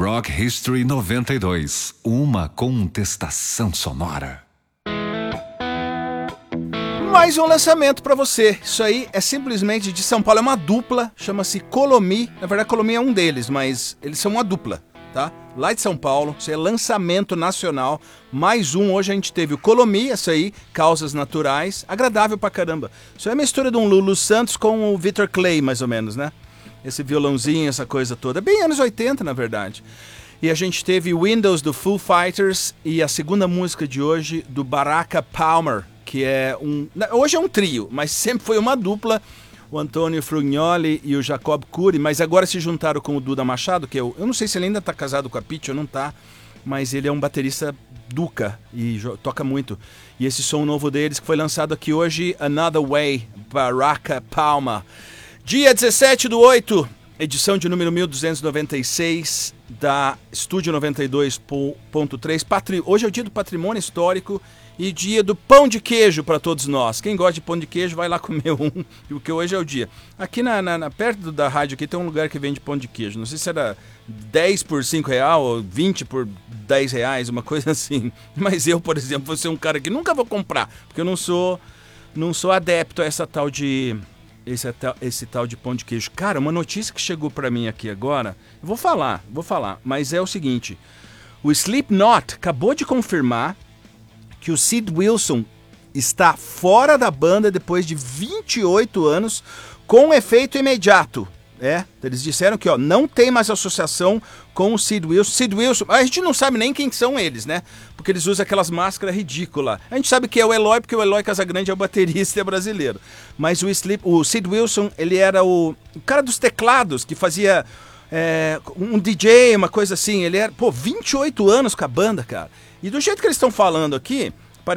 Rock History 92, uma contestação sonora. Mais um lançamento pra você. Isso aí é simplesmente de São Paulo, é uma dupla, chama-se Colomi. Na verdade, Colomi é um deles, mas eles são uma dupla, tá? Lá de São Paulo, isso é lançamento nacional. Mais um, hoje a gente teve o Colomi, essa aí, Causas Naturais, agradável pra caramba. Isso é a mistura de um Lulu Santos com o Victor Clay, mais ou menos, né? Esse violãozinho, essa coisa toda. Bem anos 80, na verdade. E a gente teve Windows do Foo Fighters e a segunda música de hoje do Baraka Palmer, que é hoje é um trio, mas sempre foi uma dupla, o Antônio Frugnoli e o Jacob Cury, mas agora se juntaram com o Duda Machado, que eu não sei se ele ainda tá casado com a Pitty ou não tá, mas ele é um baterista duca e toca muito. E esse som novo deles que foi lançado aqui hoje, Another Way, Baraka Palmer. Dia 17/8, edição de número 1296 da Estúdio 92.3. Hoje é o dia do patrimônio histórico e dia do pão de queijo para todos nós. Quem gosta de pão de queijo vai lá comer um, porque hoje é o dia. Aqui perto da rádio aqui tem um lugar que vende pão de queijo. Não sei se era 10 por R$5 ou 20 por R$10, uma coisa assim. Mas eu, por exemplo, vou ser um cara que nunca vou comprar, porque eu não sou adepto a essa tal de... Esse tal de pão de queijo. Cara, uma notícia que chegou pra mim aqui agora, eu vou falar, mas é o seguinte: o Slipknot acabou de confirmar que o Sid Wilson está fora da banda depois de 28 anos com efeito imediato. Eles disseram que não tem mais associação com o Sid Wilson. Sid Wilson, a gente não sabe nem quem são eles, né? Porque eles usam aquelas máscaras ridículas. A gente sabe que é o Eloy, porque o Eloy Casagrande é o baterista e é brasileiro. Mas o Sid Wilson, ele era o cara dos teclados, que fazia um DJ, uma coisa assim. Ele era, 28 anos com a banda, cara. E do jeito que eles estão falando aqui,